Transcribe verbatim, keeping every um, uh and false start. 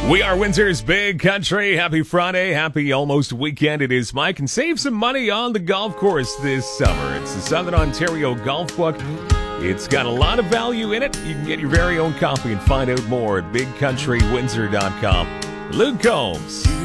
We are Windsor's Big Country. Happy Friday. Happy almost weekend. It is Mike. And save some money on the golf course this summer. It's the Southern Ontario Golf Book. It's got a lot of value in it. You can get your very own copy and find out more at big country windsor dot com. Luke Combs.